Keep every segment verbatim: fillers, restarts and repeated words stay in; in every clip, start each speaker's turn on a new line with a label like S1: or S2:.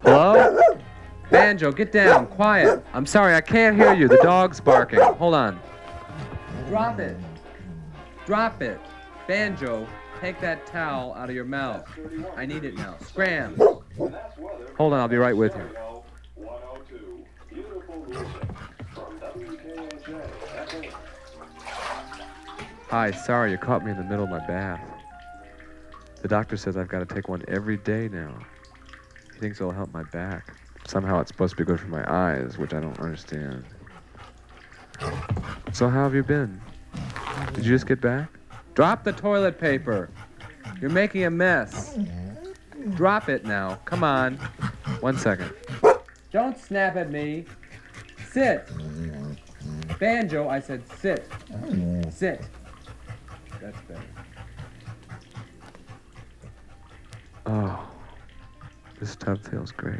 S1: Hello? Banjo, get down. Quiet. I'm sorry, I can't hear you. The dog's barking. Hold on. Drop it. Drop it. Banjo, take that towel out of your mouth. I need it now. Scram. Hold on, I'll be right with you. Hi, sorry, you caught me in the middle of my bath. The doctor says I've got to take one every day now. He thinks it'll help my back. Somehow it's supposed to be good for my eyes, which I don't understand. So how have you been? Did you just get back? Drop the toilet paper. You're making a mess. Drop it now. Come on. One second. Don't snap at me. Sit. Banjo, I said sit. Sit. That's better. Oh, this tub feels great.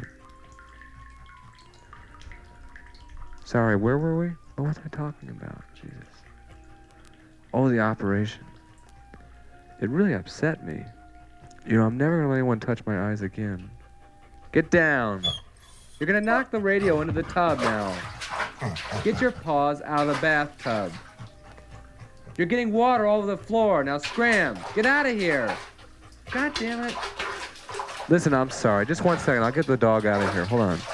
S1: Sorry, where were we? What was I talking about? Jesus. Oh, the operation. It really upset me. You know, I'm never going to let anyone touch my eyes again. Get down. You're going to knock the radio into the tub now. Get your paws out of the bathtub. You're getting water all over the floor. Now scram. Get out of here. God damn it. Listen, I'm sorry. Just one second. I'll get the dog out of here. Hold on.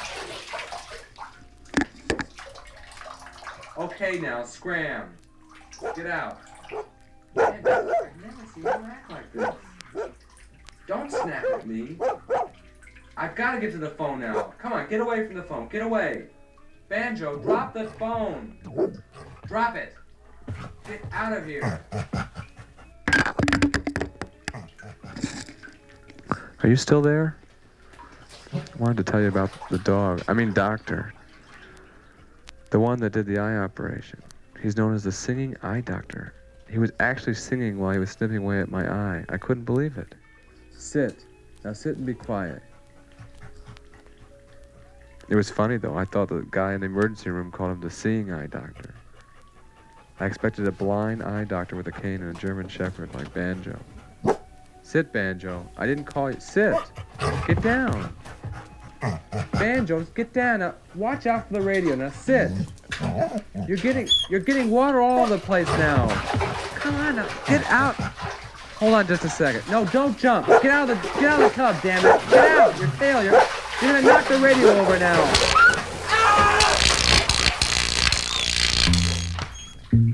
S1: Okay, now, scram. Get out. Man, I've never seen you act like this. Don't snap at me. I've got to get to the phone now. Come on, get away from the phone. Get away. Banjo, drop the phone. Drop it. Get out of here. Are you still there? I wanted to tell you about the dog. I mean, doctor. The one that did the eye operation. He's known as the singing eye doctor. He was actually singing while he was snipping away at my eye. I couldn't believe it. Sit. Now sit and be quiet. It was funny, though. I thought the guy in the emergency room called him the seeing eye doctor. I expected a blind eye doctor with a cane and a German shepherd like Banjo. Sit, Banjo. I didn't call you. Sit. Get down. Banjo, get down. Now, watch out for the radio. Now sit. You're getting you're getting water all over the place now. Come on now. Get out. Hold on just a second. No, don't jump. Get out of the get out of the tub, damn it. Get out. You're failure. You're gonna knock the radio over now.